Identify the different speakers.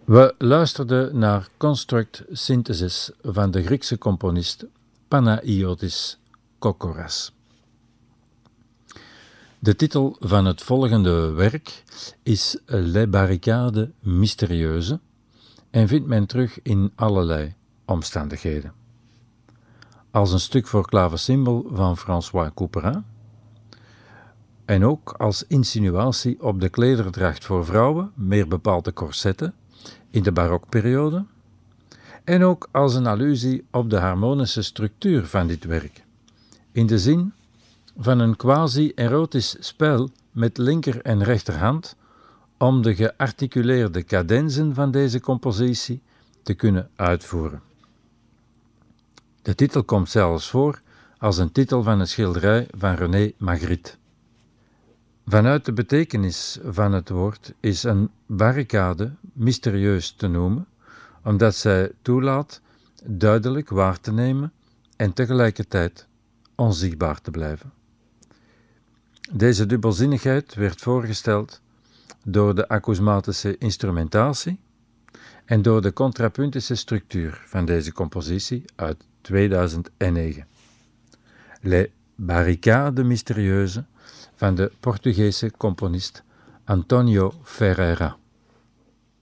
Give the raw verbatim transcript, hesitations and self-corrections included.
Speaker 1: We luisterden naar Construct Synthesis van de Griekse componist Panayotis Kokoras. De titel van het volgende werk is Les Barricades Mystérieuses en vindt men terug in allerlei omstandigheden. Als een stuk voor klaversymbol van François Couperin en ook als insinuatie op de klederdracht voor vrouwen, meer bepaald de corsetten, in de barokperiode, en ook als een allusie op de harmonische structuur van dit werk, in de zin van een quasi-erotisch spel met linker en rechterhand om de gearticuleerde cadenzen van deze compositie te kunnen uitvoeren. De titel komt zelfs voor als een titel van een schilderij van René Magritte. Vanuit de betekenis van het woord is een barricade mysterieus te noemen, omdat zij toelaat duidelijk waar te nemen en tegelijkertijd onzichtbaar te blijven. Deze dubbelzinnigheid werd voorgesteld door de acousmatische instrumentatie en door de contrapuntische structuur van deze compositie uit tweeduizend negen. Les Barricades Mystérieuses van de Portugese componist Antonio Ferreira.